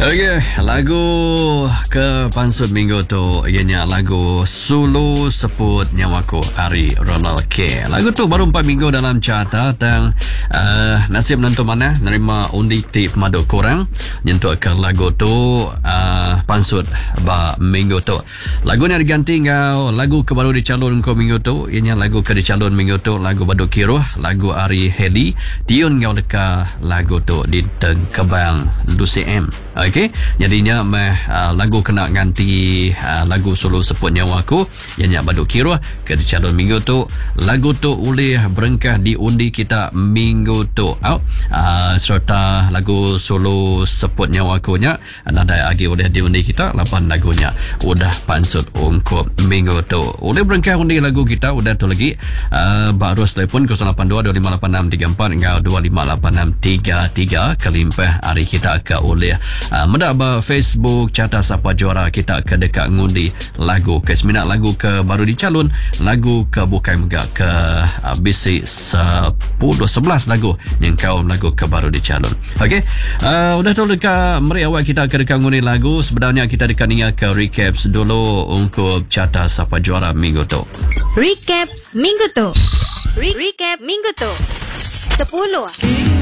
Okey, lagu ke pansut minggu tu ianya lagu Sulu Seput Nyawaku Ari Ronald K. Lagu tu baru 4 minggu dalam carta dan nasib menentu mana nerima undi tip madu korang nyentuh ke lagu tu pansut ba minggu tu. Lagu ni diganti ngau lagu ke baru dicalon ko minggu tu ianya lagu ke dicalon minggu tu lagu Badu Kiruh, lagu Ari Hedi tiun ngau deka lagu tu di Tengkebang Lucy M. Okey, jadinya lagu kena ganti lagu Sulu Seput Nyawaku ianya Badu Kiruh ke dicalon minggu tu. Lagu tu boleh berengkah di undi kita minggu tu serta lagu Sulu Seput Nyawaku nya ada lagi boleh di undi kita 8 lagunya udah pansut untuk minggu tu. Boleh berengkah undi lagu kita udah tu lagi baru telefon 082-2586-34 ngau 2586-33 kelimpah hari kita ke oleh mendaba Facebook Carta Siapa Juara kita ke dekat ngundi lagu ke seminat lagu ke baru dicalon lagu ke bukan megak ke bisi 10-11 lagu yang kaum lagu ke baru dicalon. Okey, udah tahu dekat meri awal kita ke dekat ngundi lagu. Sebenarnya kita dekat ni ke recaps dulu untuk Carta Siapa Juara minggu tu. Recap minggu tu. Recap minggu tu. 10